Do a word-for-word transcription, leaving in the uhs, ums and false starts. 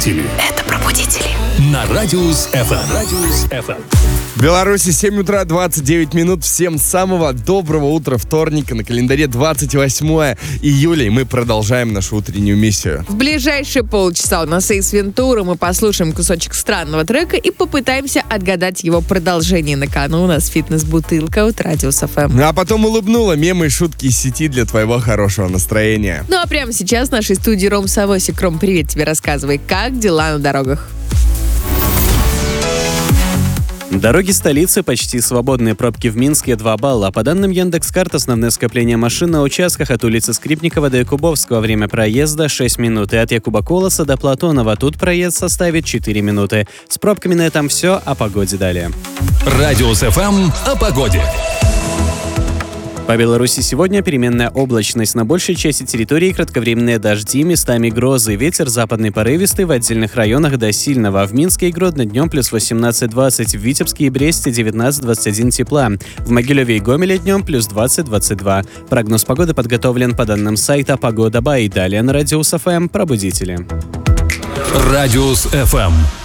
Это «Пробудители». На Радиус эф эм. Радиус эф эм. В Беларуси семь утра двадцать девять минут. Всем самого доброго утра вторника. На календаре двадцать восьмое июля. И мы продолжаем нашу утреннюю миссию. В ближайшие полчаса у нас Эйс Вентура. Мы послушаем кусочек странного трека и попытаемся отгадать его продолжение. На кону у нас фитнес-бутылка от Радиус эф эм. А потом улыбнула мемы и шутки из сети для твоего хорошего настроения. Ну а прямо сейчас в нашей студии Ром Савосик. Ром, привет тебе, рассказывай, как дела на дорогах? Дороги столицы почти свободные, пробки в Минске два балла. По данным Яндекс.Карт, основное скопление машин на участках от улицы Скрипникова до Якубовского. Время проезда шесть минут. И от Якуба Колоса до Платонова тут проезд составит четыре минуты. С пробками на этом все, о погоде далее. Радиус эф эм о погоде. По Беларуси сегодня переменная облачность. На большей части территории кратковременные дожди, местами грозы. Ветер западный порывистый, в отдельных районах до сильного. В Минске и Гродно днем плюс восемнадцать двадцать, в Витебске и Бресте девятнадцать двадцать один тепла. В Могилеве и Гомеле днем плюс двадцать двадцать два. Прогноз погоды подготовлен по данным сайта Погода.бай. Далее на Радиус эф эм «Пробудители». Радиус эф эм.